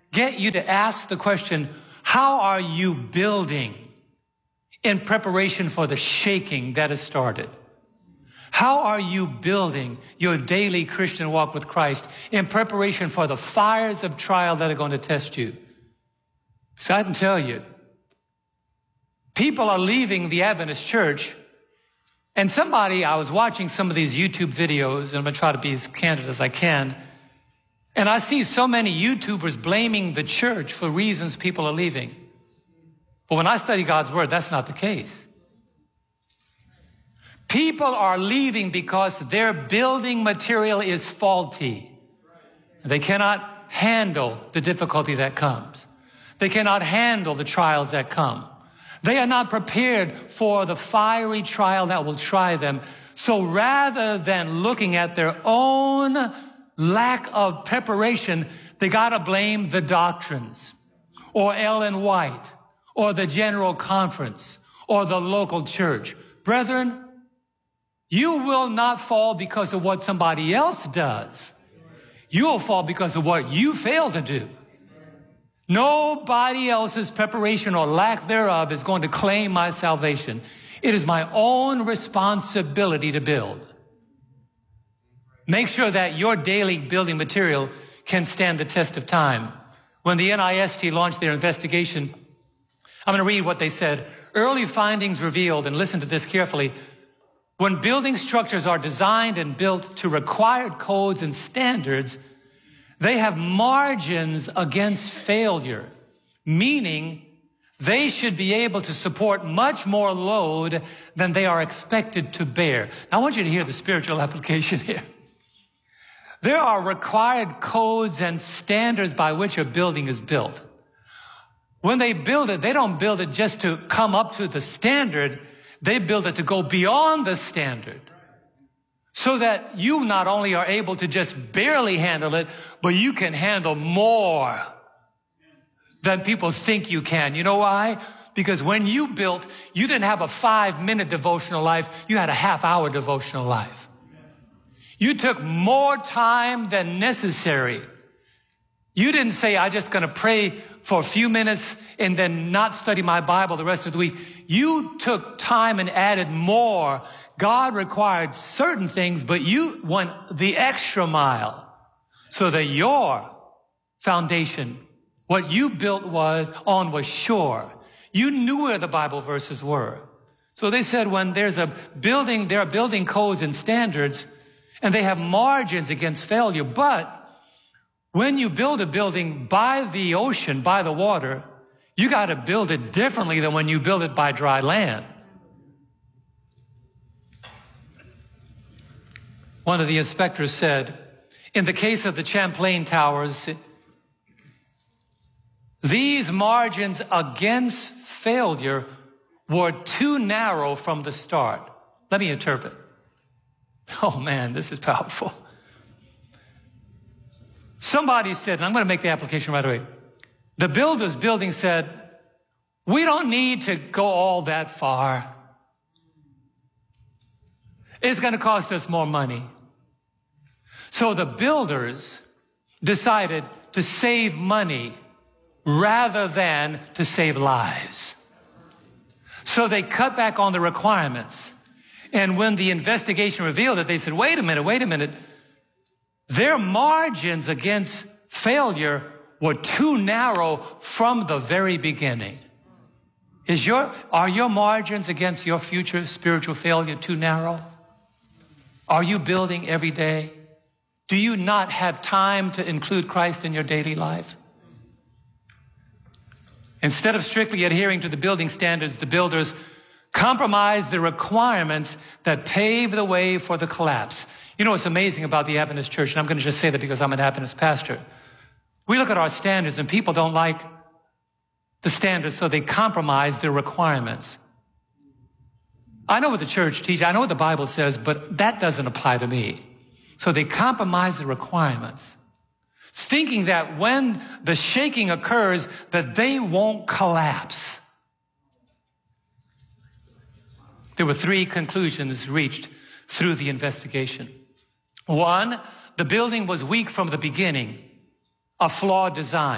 get you to ask the question, how are you building in preparation for the shaking that has started? How are you building your daily Christian walk with Christ in preparation for the fires of trial that are going to test you? Because I can tell you, people are leaving the Adventist church. And I was watching some of these YouTube videos, and I'm going to try to be as candid as I can. And I see so many YouTubers blaming the church for reasons people are leaving. But when I study God's Word, that's not the case. People are leaving because their building material is faulty. They cannot handle the difficulty that comes. They cannot handle the trials that come. They are not prepared for the fiery trial that will try them. So rather than looking at their own lack of preparation, they got to blame the doctrines, or Ellen White, or the General Conference, or the local church. Brethren, you will not fall because of what somebody else does. You will fall because of what you fail to do. Nobody else's preparation or lack thereof is going to claim my salvation. It is my own responsibility to build. Make sure that your daily building material can stand the test of time. When the NIST launched their investigation, I'm going to read what they said. Early findings revealed, and listen to this carefully, when building structures are designed and built to required codes and standards, they have margins against failure, meaning they should be able to support much more load than they are expected to bear. Now, I want you to hear the spiritual application here. There are required codes and standards by which a building is built. When they build it, they don't build it just to come up to the standard. They build it to go beyond the standard, so that you not only are able to just barely handle it, but you can handle more than people think you can. You know why? Because when you built, you didn't have a 5-minute devotional life. You had a half-hour devotional life. You took more time than necessary. You didn't say, I'm just going to pray for a few minutes and then not study my Bible the rest of the week. You took time and added more. God required certain things, but you went the extra mile so that your foundation, what you built was sure. You knew where the Bible verses were. So they said when there's a building, there are building codes and standards, and they have margins against failure. But when you build a building by the ocean, by the water, you got to build it differently than when you build it by dry land. One of the inspectors said, in the case of the Champlain Towers, these margins against failure were too narrow from the start. Let me interpret. Oh man, this is powerful. Somebody said, and I'm going to make the application right away. The builder's building said, we don't need to go all that far. It's going to cost us more money. So the builders decided to save money rather than to save lives. So they cut back on the requirements. And when the investigation revealed it, they said, wait a minute. Their margins against failure were too narrow from the very beginning. Are your margins against your future spiritual failure too narrow? Are you building every day? Do you not have time to include Christ in your daily life? Instead of strictly adhering to the building standards, the builders compromised the requirements that pave the way for the collapse. You know what's amazing about the Adventist church, and I'm going to just say that because I'm an Adventist pastor. We look at our standards and people don't like the standards, so they compromise their requirements. I know what the church teaches, I know what the Bible says, but that doesn't apply to me. So they compromise the requirements, thinking that when the shaking occurs, that they won't collapse. There were 3 conclusions reached through the investigation. 1, the building was weak from the beginning, a flawed design.